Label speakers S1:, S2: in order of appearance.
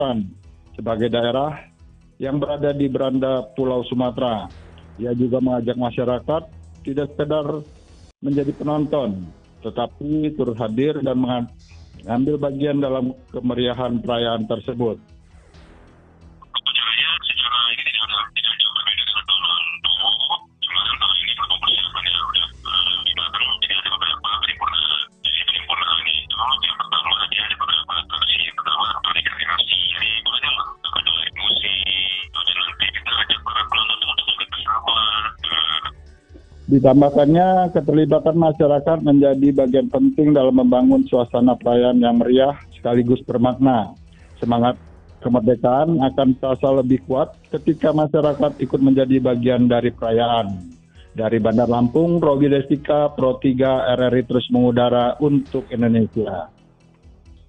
S1: Selatan sebagai daerah yang berada di beranda Pulau Sumatera. Ia juga mengajak masyarakat tidak sekedar menjadi penonton, tetapi turut hadir dan mengambil bagian dalam kemeriahan perayaan tersebut. Ditambahkannya, keterlibatan masyarakat menjadi bagian penting dalam membangun suasana perayaan yang meriah sekaligus bermakna. Semangat kemerdekaan akan terasa lebih kuat ketika masyarakat ikut menjadi bagian dari perayaan. Dari Bandar Lampung, Roby Destika, Pro 3 RRI terus mengudara untuk Indonesia.